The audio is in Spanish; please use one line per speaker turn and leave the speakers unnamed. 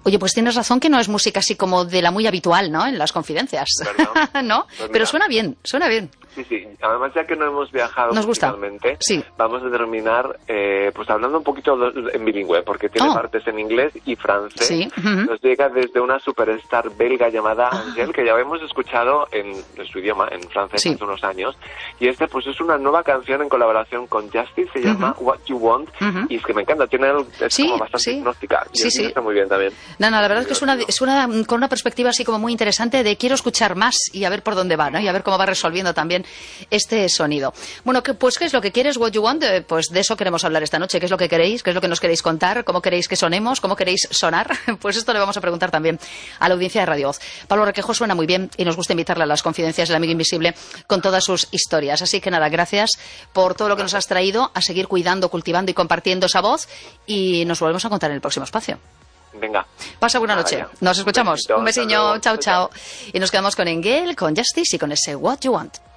Oye, pues tienes razón que no es música así como de la muy habitual, ¿no? En las confidencias. ¿No?
Pues
pero suena bien, suena bien.
Sí. Además, ya que no hemos viajado musicalmente, vamos a terminar pues hablando un poquito en bilingüe, porque tiene partes en inglés y francés.
Sí.
Nos llega desde una superstar belga llamada Angèle, que ya hemos escuchado en su idioma, en francés, hace unos años. Y pues es una nueva canción en colaboración con Justice, se llama What You Want, y es que me encanta, es como bastante hipnótica. Y está muy bien también.
No, la verdad es que es una con una perspectiva así como muy interesante de quiero escuchar más y a ver por dónde va, ¿no? Y a ver cómo va resolviendo también este sonido. Bueno, pues ¿qué es lo que quieres? What You Want, pues de eso queremos hablar esta noche. ¿Qué es lo que queréis? ¿Qué es lo que nos queréis contar? ¿Cómo queréis que sonemos? ¿Cómo queréis sonar? Pues esto le vamos a preguntar también a la audiencia de Radio Voz. Pablo Requejo suena muy bien y nos gusta invitarle a las confidencias del amigo invisible con todas sus historias. Así que nada, gracias por todo lo que nos has traído, a seguir cuidando, cultivando y compartiendo esa voz, y nos volvemos a contar en el próximo espacio.
Venga.
Pasa buena noche. Nos escuchamos. Un besiño. Chao. Y nos quedamos con Engel, con Justice y con ese What You Want.